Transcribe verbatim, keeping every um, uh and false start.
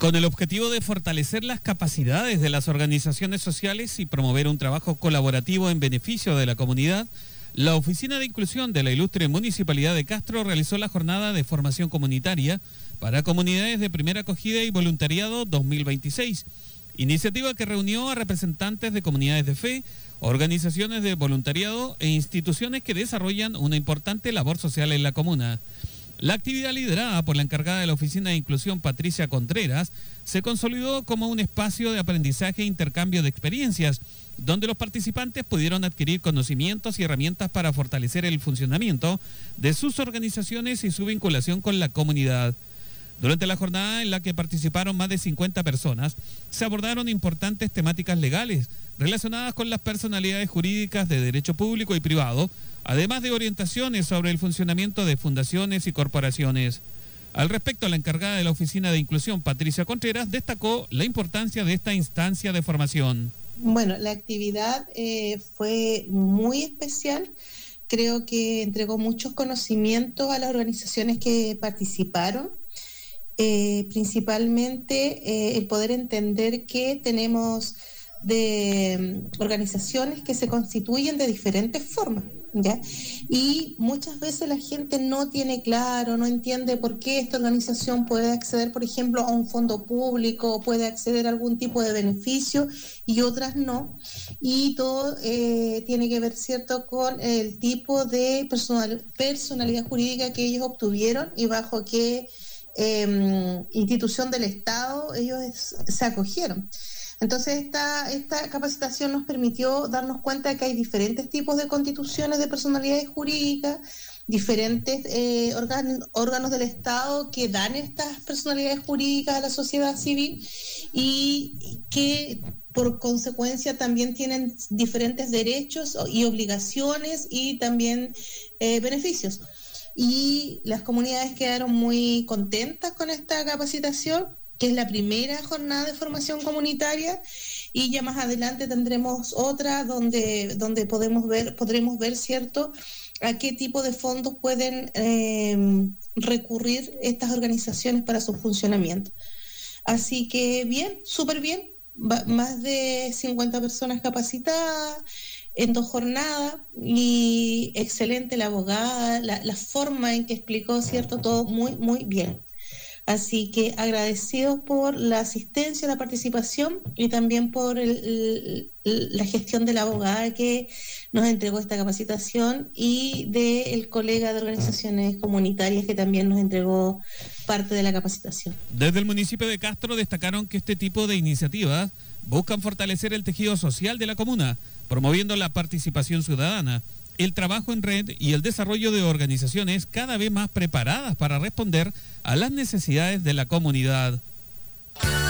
Con el objetivo de fortalecer las capacidades de las organizaciones sociales y promover un trabajo colaborativo en beneficio de la comunidad, la Oficina de Inclusión de la Ilustre Municipalidad de Castro realizó la jornada de formación comunitaria para comunidades de primera acogida y voluntariado dos mil veintiséis, iniciativa que reunió a representantes de comunidades de fe, organizaciones de voluntariado e instituciones que desarrollan una importante labor social en la comuna. La actividad liderada por la encargada de la Oficina de Inclusión, Patricia Contreras, se consolidó como un espacio de aprendizaje e intercambio de experiencias, donde los participantes pudieron adquirir conocimientos y herramientas para fortalecer el funcionamiento de sus organizaciones y su vinculación con la comunidad. Durante la jornada, en la que participaron más de cincuenta personas, se abordaron importantes temáticas legales relacionadas con las personalidades jurídicas de derecho público y privado, además de orientaciones sobre el funcionamiento de fundaciones y corporaciones. Al respecto, la encargada de la Oficina de Inclusión, Patricia Contreras, destacó la importancia de esta instancia de formación. Bueno, la actividad eh, fue muy especial. Creo que entregó muchos conocimientos a las organizaciones que participaron. Eh, principalmente eh, el poder entender que tenemos de um, organizaciones que se constituyen de diferentes formas, ¿ya? Y muchas veces la gente no tiene claro, no entiende por qué esta organización puede acceder, por ejemplo, a un fondo público, puede acceder a algún tipo de beneficio y otras no. Y todo eh, tiene que ver, ¿cierto?, con el tipo de personal, personalidad jurídica que ellos obtuvieron y bajo qué Eh, institución del Estado ellos es, se acogieron. Entonces esta, esta capacitación nos permitió darnos cuenta de que hay diferentes tipos de constituciones de personalidades jurídicas, diferentes eh, órgan, órganos del Estado que dan estas personalidades jurídicas a la sociedad civil y que por consecuencia también tienen diferentes derechos y obligaciones y también eh, beneficios. Y las comunidades quedaron muy contentas con esta capacitación, que es la primera jornada de formación comunitaria, y ya más adelante tendremos otra donde, donde podemos ver, podremos ver, ¿cierto?, a qué tipo de fondos pueden eh, recurrir estas organizaciones para su funcionamiento. Así que bien, súper bien, más de cincuenta personas capacitadas en dos jornadas y excelente la abogada, la, la forma en que explicó, cierto, todo muy, muy bien. Así que agradecidos por la asistencia, la participación y también por el, el, la gestión de la abogada que nos entregó esta capacitación y del colega de organizaciones comunitarias que también nos entregó parte de la capacitación. Desde el municipio de Castro destacaron que este tipo de iniciativas buscan fortalecer el tejido social de la comuna, promoviendo la participación ciudadana, el trabajo en red y el desarrollo de organizaciones cada vez más preparadas para responder a las necesidades de la comunidad.